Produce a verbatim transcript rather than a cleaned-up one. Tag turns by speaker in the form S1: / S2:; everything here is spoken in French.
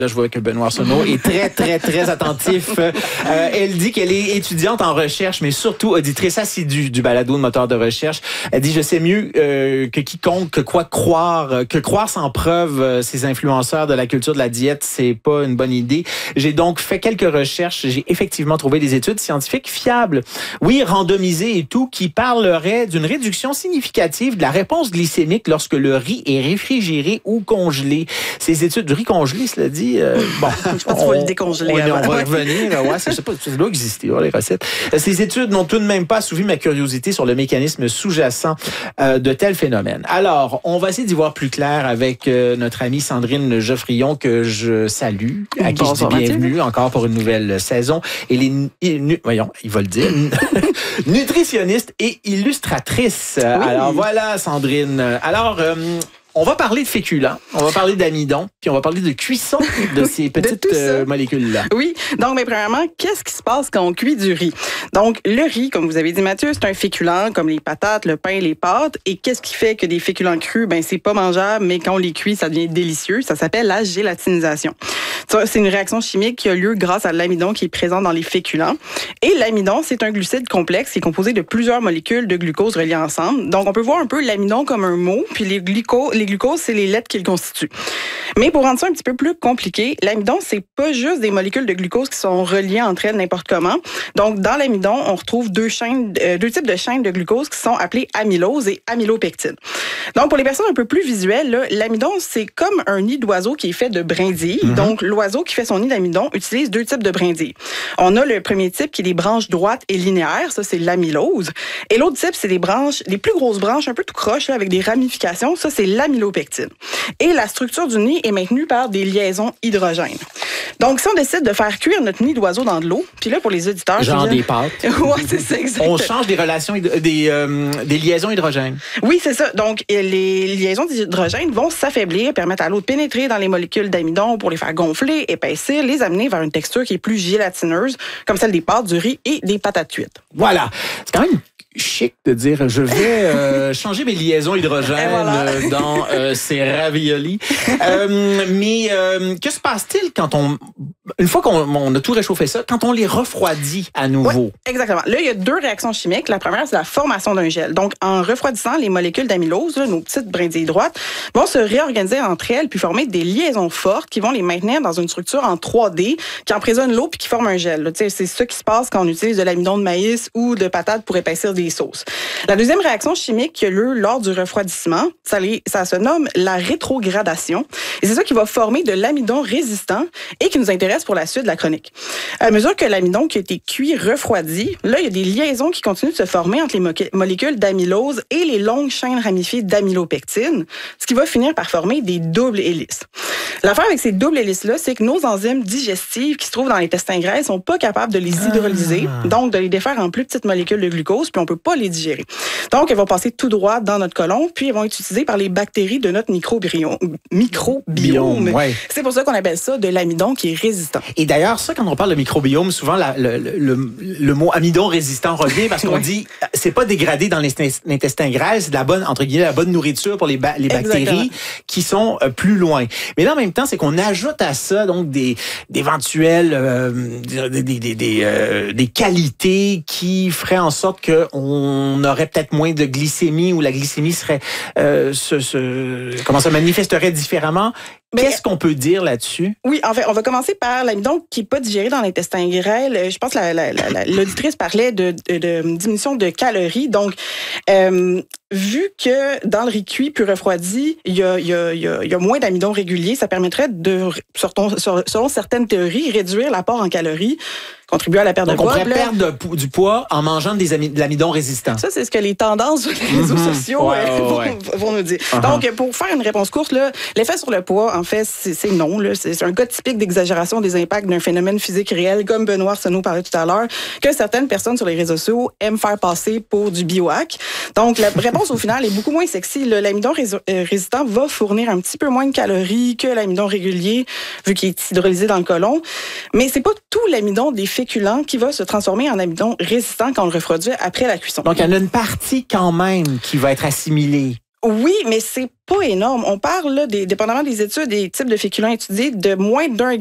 S1: Là, je vois que Benoît Arsenault est très, très, très attentif. Euh, elle dit qu'elle est étudiante en recherche, mais surtout auditrice assidue du balado de moteur de recherche. Elle dit, je sais mieux euh, que quiconque que quoi croire, que croire sans preuve euh, ces influenceurs de la culture de la diète, c'est pas une bonne idée. J'ai donc fait quelques recherches. J'ai effectivement trouvé des études scientifiques fiables. Oui, randomisées et tout, qui parleraient d'une réduction significative de la réponse glycémique lorsque le riz est réfrigéré ou congelé. Ces études du riz congelé, cela dit, Euh, bon,
S2: je pense qu'il faut le décongeler.
S1: On,
S2: avant.
S1: on va y revenir. Ouais, ça, je sais pas, ça doit exister, les recettes. Ces études n'ont tout de même pas assouvi ma curiosité sur le mécanisme sous-jacent euh, de tels phénomènes. Alors, on va essayer d'y voir plus clair avec euh, notre amie Sandrine Geoffrion, que je salue, à qui Bonsoir, je dis bienvenue Mathieu. Encore pour une nouvelle saison. Elle est, nu, voyons, il va le dire, nutritionniste et illustratrice. Oui. Alors voilà, Sandrine. Alors, euh, on va parler de féculents, on va parler d'amidon, puis on va parler de cuisson de ces petites de euh, molécules-là.
S2: Oui, donc mais premièrement, qu'est-ce qui se passe quand on cuit du riz? Donc le riz, comme vous avez dit Mathieu, c'est un féculent comme les patates, le pain, les pâtes. Et qu'est-ce qui fait que des féculents crus, ben c'est pas mangeable, mais quand on les cuit, ça devient délicieux. Ça s'appelle la gélatinisation. Ça, c'est une réaction chimique qui a lieu grâce à l'amidon qui est présent dans les féculents. Et l'amidon, c'est un glucide complexe qui est composé de plusieurs molécules de glucose reliées ensemble. Donc on peut voir un peu l'amidon comme un mot, puis les glucoses les glucoses, c'est les lettres qui le constituent. Mais pour rendre ça un petit peu plus compliqué, l'amidon, c'est pas juste des molécules de glucose qui sont reliées entre elles n'importe comment. Donc, dans l'amidon, on retrouve deux chaînes, euh, deux types de chaînes de glucose qui sont appelées amylose et amylopectine. Donc, pour les personnes un peu plus visuelles, là, l'amidon, c'est comme un nid d'oiseau qui est fait de brindilles. Mm-hmm. Donc, l'oiseau qui fait son nid d'amidon utilise deux types de brindilles. On a le premier type qui est des branches droites et linéaires. Ça, c'est l'amylose. Et l'autre type, c'est des branches, les plus grosses branches, un peu tout croche, là, avec des ramifications. Ça, c'est l'amylopectine. Et la structure du nid est maintenue par des liaisons hydrogènes. Donc, si on décide de faire cuire notre nid d'oiseau dans de l'eau, puis là, pour les auditeurs...
S1: Genre
S2: dire...
S1: des pâtes.
S2: Oui, c'est ça, exactement.
S1: On change des relations, des, euh, des liaisons hydrogènes.
S2: Oui, c'est ça. Donc, les liaisons d'hydrogène vont s'affaiblir, permettre à l'eau de pénétrer dans les molécules d'amidon pour les faire gonfler, épaissir, les amener vers une texture qui est plus gélatineuse, comme celle des pâtes, du riz et des patates cuites.
S1: Voilà. C'est quand même chic de dire je vais euh, changer mes liaisons hydrogènes voilà. euh, dans euh, ces raviolis. euh, mais euh, que se passe-t-il quand on, une fois qu'on on a tout réchauffé ça, quand on les refroidit à nouveau?
S2: Oui, exactement. Là, il y a deux réactions chimiques. La première, c'est la formation d'un gel. Donc, en refroidissant, les molécules d'amylose, là, nos petites brindilles droites, vont se réorganiser entre elles puis former des liaisons fortes qui vont les maintenir dans une structure en trois D qui emprisonne l'eau puis qui forme un gel. Là, c'est ça qui se passe quand on utilise de l'amidon de maïs ou de patates pour épaissir des sauces. La deuxième réaction chimique qui a lieu lors du refroidissement, ça, les, ça se nomme la rétrogradation. Et c'est ça qui va former de l'amidon résistant et qui nous intéresse pour la suite de la chronique. À mesure que l'amidon qui a été cuit refroidit, là, il y a des liaisons qui continuent de se former entre les mo- molécules d'amylose et les longues chaînes ramifiées d'amylopectine, ce qui va finir par former des doubles hélices. L'affaire avec ces doubles hélices-là, c'est que nos enzymes digestives qui se trouvent dans les intestins grêles sont pas capables de les hydrolyser, ah. donc de les défaire en plus petites molécules de glucose, puis on peut pas les digérer. Donc, elles vont passer tout droit dans notre côlon, puis elles vont être utilisées par les bactéries de notre microbiome. microbiome. Ouais. C'est pour ça qu'on appelle ça de l'amidon qui est résistant.
S1: Et d'ailleurs, ça, quand on parle de microbiome, souvent la, le, le, le mot amidon résistant revient parce qu'on ouais. dit c'est pas dégradé dans l'intestin grêle, c'est de la bonne, entre guillemets, la bonne nourriture pour les, ba- les bactéries Exactement. Qui sont euh, plus loin. Mais là, en même temps, c'est qu'on ajoute à ça donc des d'éventuelles euh, des, des, des, des, euh, des qualités qui feraient en sorte qu'on aurait peut-être moins de glycémie ou la glycémie serait euh, se, se, comment ça manifesterait différemment. Mais qu'est-ce qu'on peut dire là-dessus?
S2: Oui, en fait, on va commencer par l'amidon qui n'est pas digéré dans l'intestin grêle. Je pense que la, la, la, l'auditrice parlait de, de, de diminution de calories. Donc, euh, vu que dans le riz cuit puis refroidi, il y a, il y a, il y a, il y a moins d'amidon régulier, ça permettrait de, selon certaines théories, réduire l'apport en calories, contribuer à la perte
S1: Donc
S2: de poids.
S1: Donc, on pourrait perdre de, du poids en mangeant des ami, de l'amidon résistant.
S2: Ça, c'est ce que les tendances sur les réseaux mm-hmm. sociaux
S1: ouais,
S2: euh, vont,
S1: ouais.
S2: vont nous dire. Uh-huh. Donc, pour faire une réponse courte, là, l'effet sur le poids, en fait, c'est, c'est non. Là. C'est, c'est un cas typique d'exagération des impacts d'un phénomène physique réel, comme Benoît Arsenault parlait tout à l'heure, que certaines personnes sur les réseaux sociaux aiment faire passer pour du biohack. Donc, la réponse, au final, est beaucoup moins sexy. Là. L'amidon rés- euh, résistant va fournir un petit peu moins de calories que l'amidon régulier, vu qu'il est hydrolysé dans le côlon. Mais c'est pas tout l'amidon des féculents qui va se transformer en amidon résistant quand on le refroidit après la cuisson.
S1: Donc, il y en a une partie quand même qui va être assimilée
S2: Oui, mais c'est pas énorme. On parle, là, des, dépendamment des études, des types de féculents étudiés, de moins d'un